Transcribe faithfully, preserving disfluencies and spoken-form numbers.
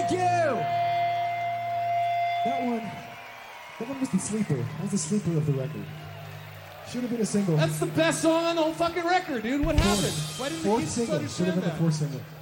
Thank you! That one, that one was the sleeper. That was the sleeper of the record. Should have been a single. That's the best song on the whole fucking record, dude. What happened? Why didn't the Fourth kids single. Should have understand been the that? fourth single.